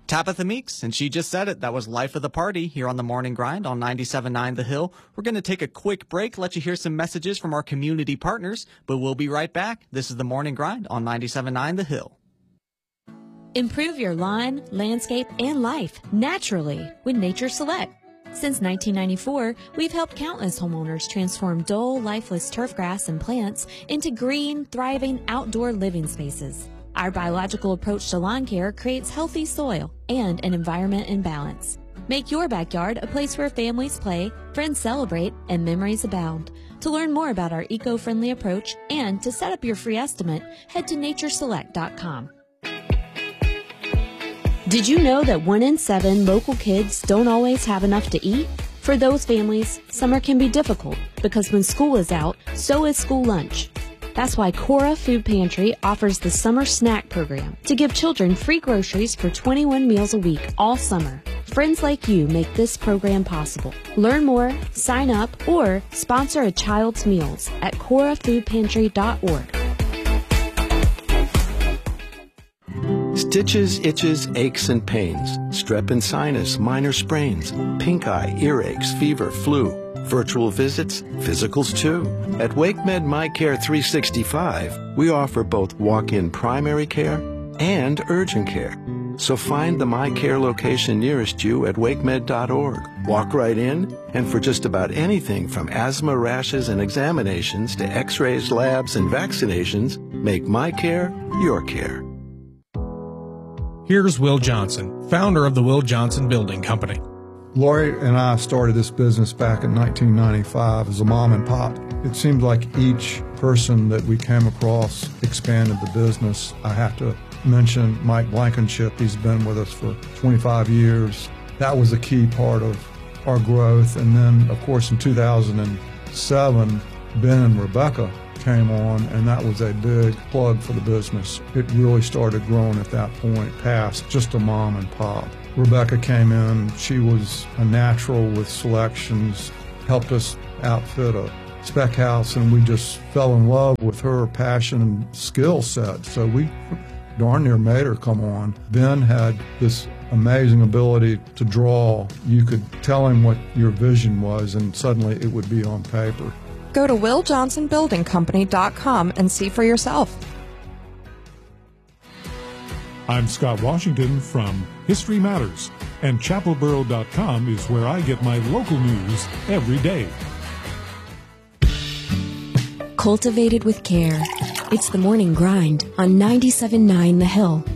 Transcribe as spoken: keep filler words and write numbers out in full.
Tabitha Meeks, and she just said it. That was Life of the Party here on the Morning Grind on ninety-seven point nine The Hill. We're going to take a quick break, let you hear some messages from our community partners, but we'll be right back. This is the Morning Grind on ninety-seven point nine The Hill. Improve your lawn, landscape, and life naturally with Nature Select. Since nineteen ninety-four, we've helped countless homeowners transform dull, lifeless turf grass and plants into green, thriving outdoor living spaces. Our biological approach to lawn care creates healthy soil and an environment in balance. Make your backyard a place where families play, friends celebrate, and memories abound. To learn more about our eco-friendly approach and to set up your free estimate, head to nature select dot com. Did you know that one in seven local kids don't always have enough to eat? For those families, summer can be difficult because when school is out, so is school lunch. That's why Cora Food Pantry offers the Summer Snack Program to give children free groceries for twenty-one meals a week all summer. Friends like you make this program possible. Learn more, sign up, or sponsor a child's meals at cora food pantry dot org. Stitches, itches, aches, and pains, strep and sinus, minor sprains, pink eye, earaches, fever, flu, virtual visits, physicals too. At WakeMed MyCare three sixty-five, we offer both walk-in primary care and urgent care. So find the MyCare location nearest you at wakemed dot org. Walk right in, and for just about anything from asthma, rashes, and examinations to x-rays, labs, and vaccinations, make MyCare your care. Here's Will Johnson, founder of the Will Johnson Building Company. Lori and I started this business back in nineteen ninety-five as a mom and pop. It seemed like each person that we came across expanded the business. I have to mention Mike Blankenship. He's been with us for twenty-five years. That was a key part of our growth. And then, of course, in two thousand seven, Ben and Rebecca came on, and that was a big plug for the business. It really started growing at that point, past just a mom and pop. Rebecca came in. She was a natural with selections, helped us outfit a spec house, and we just fell in love with her passion and skill set. So we darn near made her come on. Ben had this amazing ability to draw. You could tell him what your vision was, and suddenly it would be on paper. Go to will johnson building company dot com and see for yourself. I'm Scott Washington from History Matters, and chapel borough dot com is where I get my local news every day. Cultivated with care. It's the Morning Grind on ninety-seven point nine The Hill.